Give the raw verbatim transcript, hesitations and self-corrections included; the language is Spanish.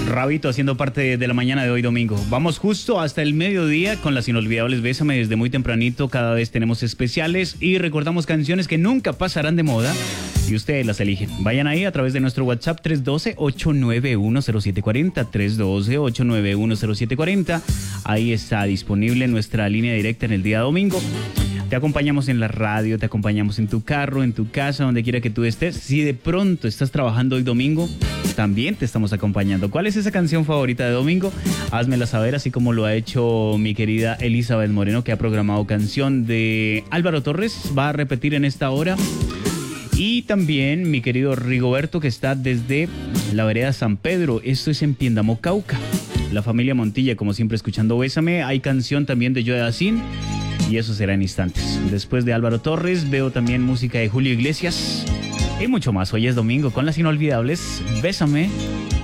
Rabito haciendo parte de la mañana de hoy domingo. Vamos justo hasta el mediodía con las inolvidables Bésame desde muy tempranito. Cada vez tenemos especiales y recordamos canciones que nunca pasarán de moda y ustedes las eligen. Vayan ahí a través de nuestro WhatsApp tres uno dos, ocho nueve uno, cero siete cuatro cero, tres uno dos, ocho nueve uno, cero siete cuatro cero. Ahí está disponible nuestra línea directa en el día domingo. Te acompañamos en la radio, te acompañamos en tu carro, en tu casa, donde quiera que tú estés. Si de pronto estás trabajando hoy domingo, también te estamos acompañando. ¿Cuál es esa canción favorita de domingo? Házmela saber, así como lo ha hecho mi querida Elizabeth Moreno, que ha programado canción de Álvaro Torres. Va a repetir en esta hora. Y también mi querido Rigoberto, que está desde la vereda San Pedro. Esto es en Piendamó, Cauca. La familia Montilla, como siempre, escuchando Bésame. Hay canción también de Joe Dassin. Y eso será en instantes. Después de Álvaro Torres, veo también música de Julio Iglesias. Y mucho más. Hoy es domingo con las inolvidables Bésame.